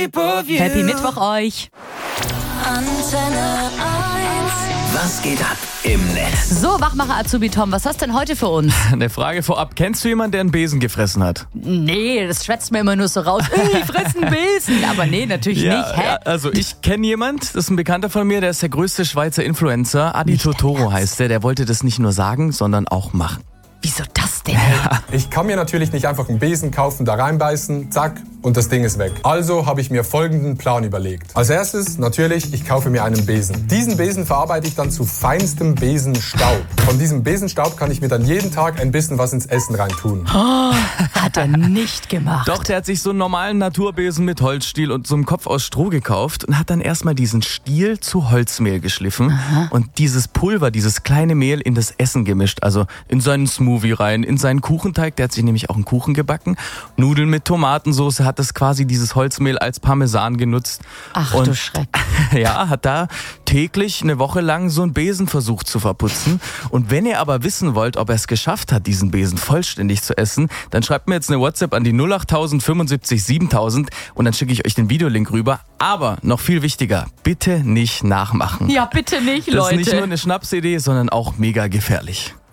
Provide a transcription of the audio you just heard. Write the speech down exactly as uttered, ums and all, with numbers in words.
shape of you. Happy Mittwoch euch. Antenne eins. Was geht ab im Netz? So, Wachmacher Azubi Tom, was hast du denn heute für uns? Eine Frage vorab. Kennst du jemanden, der einen Besen gefressen hat? Nee, das schwätzt mir immer nur so raus. Ich fress einen Besen. Aber nee, natürlich Ja, nicht. Hä? ja, also ich kenne jemand, das ist ein Bekannter von mir, der ist der größte Schweizer Influencer. Adi Nicht dein Totoro Ernst? heißt der. Der wollte das nicht nur sagen, sondern auch machen. Wieso das denn? Ey? Ich kann mir natürlich nicht einfach einen Besen kaufen, da reinbeißen, zack, und das Ding ist weg. Also habe ich mir folgenden Plan überlegt. Als erstes, natürlich, ich kaufe mir einen Besen. Diesen Besen verarbeite ich dann zu feinstem Besenstaub. Von diesem Besenstaub kann ich mir dann jeden Tag ein bisschen was ins Essen reintun. Oh, hat er nicht gemacht. Doch, der hat sich so einen normalen Naturbesen mit Holzstiel und so einem Kopf aus Stroh gekauft und hat dann erstmal diesen Stiel zu Holzmehl geschliffen. Aha. Und dieses Pulver, dieses kleine Mehl in das Essen gemischt. Also in seinen Smoothie rein, in seinen Kuchenteig. Der hat sich nämlich auch einen Kuchen gebacken. Nudeln mit Tomatensauce, hat das quasi dieses Holzmehl als Parmesan genutzt. Ach und du Schreck. Ja, hat da täglich eine Woche lang so einen Besen versucht zu verputzen. Und wenn ihr aber wissen wollt, ob er es geschafft hat, diesen Besen vollständig zu essen, dann schreibt mir jetzt eine WhatsApp an die null acht null null fünfundsiebzig siebentausend und dann schicke ich euch den Videolink rüber. Aber noch viel wichtiger, bitte nicht nachmachen. Ja, bitte nicht, Das Leute. ist nicht nur eine Schnapsidee, sondern auch mega gefährlich.